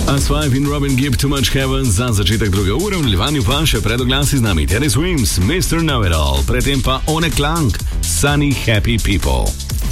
As5 in Robin Gibb Too Much Heaven za začetek druge ure, v nadaljevanju pa še predoglasi z nami Terry Swims, Mr. Know-It-All, predtem pa One Klang, Sunny Happy People.